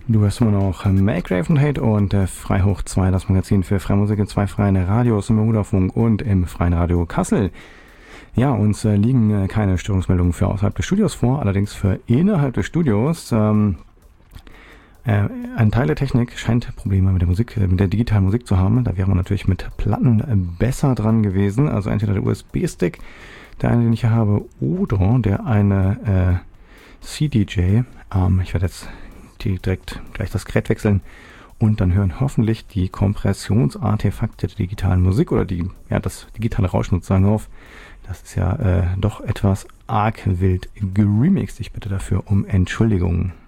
Du hörst immer noch Make Ravenhate und Frei hoch 2, das Magazin für freie Musik in 2 freien Radios im Moderfunk und im Freien Radio Kassel. Ja, uns liegen keine Störungsmeldungen für außerhalb des Studios vor, allerdings für innerhalb des Studios. Ein Teil der Technik scheint Probleme mit der Musik, mit der digitalen Musik zu haben. Da wäre man natürlich mit Platten besser dran gewesen. Also entweder der USB-Stick, der eine, den ich hier habe, oder der eine CDJ. Ich werde jetzt direkt gleich das Gerät wechseln und dann hören hoffentlich die Kompressionsartefakte der digitalen Musik oder das digitale Rauschen sozusagen auf. Das ist ja doch etwas arg wild geremixed. Ich bitte dafür um Entschuldigung.